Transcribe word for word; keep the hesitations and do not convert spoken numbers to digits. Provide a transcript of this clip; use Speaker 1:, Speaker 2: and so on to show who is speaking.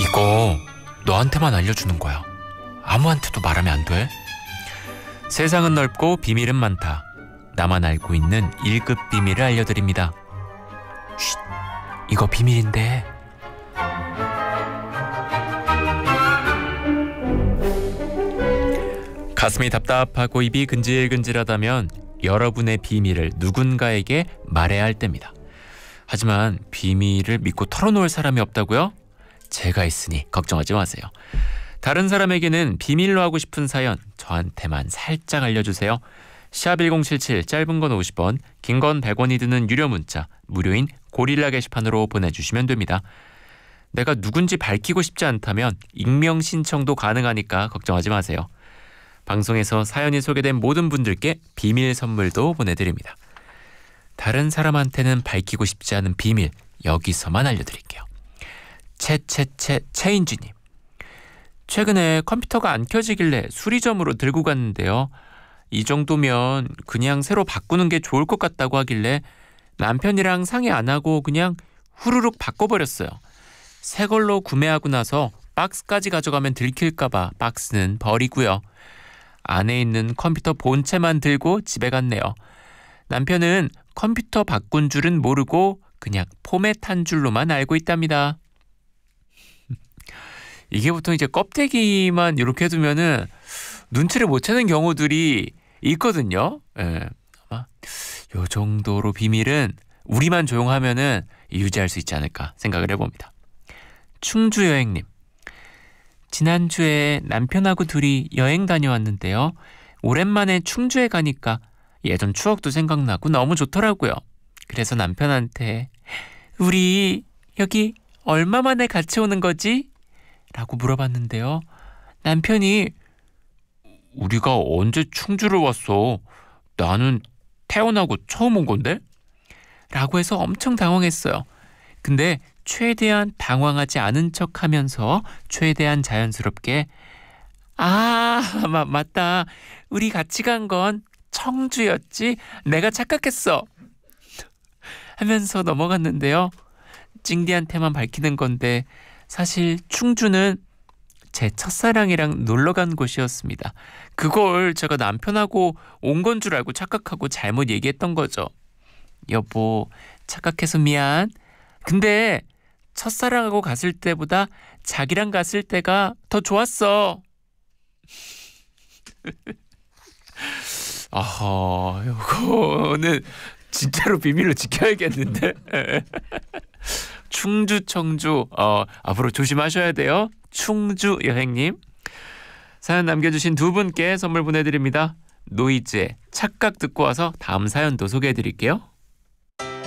Speaker 1: 이거 너한테만 알려주는 거야. 아무한테도 말하면 안 돼. 세상은 넓고 비밀은 많다. 나만 알고 있는 일 급 비밀을 알려드립니다. 쉿, 이거 비밀인데. 가슴이 답답하고 입이 근질근질하다면 여러분의 비밀을 누군가에게 말해야 할 때입니다. 하지만 비밀을 믿고 털어놓을 사람이 없다고요? 제가 있으니 걱정하지 마세요. 다른 사람에게는 비밀로 하고 싶은 사연 저한테만 살짝 알려주세요. 샵 일공칠칠, 짧은 건 오십 원, 긴 건 백 원이 드는 유료 문자, 무료인 고릴라 게시판으로 보내주시면 됩니다. 내가 누군지 밝히고 싶지 않다면 익명 신청도 가능하니까 걱정하지 마세요. 방송에서 사연이 소개된 모든 분들께 비밀 선물도 보내드립니다. 다른 사람한테는 밝히고 싶지 않은 비밀, 여기서만 알려드릴게요. 채채채 채인주님. 최근에 컴퓨터가 안 켜지길래 수리점으로 들고 갔는데요. 이 정도면 그냥 새로 바꾸는 게 좋을 것 같다고 하길래 남편이랑 상의 안 하고 그냥 후루룩 바꿔버렸어요. 새 걸로 구매하고 나서 박스까지 가져가면 들킬까봐 박스는 버리고요. 안에 있는 컴퓨터 본체만 들고 집에 갔네요. 남편은 컴퓨터 바꾼 줄은 모르고 그냥 포맷한 줄로만 알고 있답니다. 이게 보통 이제 껍데기만 이렇게 두면은 눈치를 못 채는 경우들이 있거든요. 예. 아마 요 정도로 비밀은 우리만 조용하면은 유지할 수 있지 않을까 생각을 해봅니다. 충주 여행님. 지난주에 남편하고 둘이 여행 다녀왔는데요. 오랜만에 충주에 가니까 예전 추억도 생각나고 너무 좋더라고요. 그래서 남편한테 우리 여기 얼마 만에 같이 오는 거지? 라고 물어봤는데요. 남편이 우리가 언제 충주를 왔어? 나는 태어나고 처음 온 건데? 라고 해서 엄청 당황했어요. 근데 최대한 당황하지 않은 척하면서 최대한 자연스럽게 아 마, 맞다. 우리 같이 간 건 청주였지? 내가 착각했어. 하면서 넘어갔는데요. 찡디한테만 밝히는 건데 사실 충주는 제 첫사랑이랑 놀러간 곳이었습니다. 그걸 제가 남편하고 온 건 줄 알고 착각하고 잘못 얘기했던 거죠. 여보, 착각해서 미안. 근데 첫사랑하고 갔을 때보다 자기랑 갔을 때가 더 좋았어. 아하, 이거는 진짜로 비밀로 지켜야겠는데. 충주, 청주, 어, 앞으로 조심하셔야 돼요. 충주 여행님. 사연 남겨주신 두 분께 선물 보내드립니다. 노이즈의 착각 듣고 와서 다음 사연도 소개해드릴게요.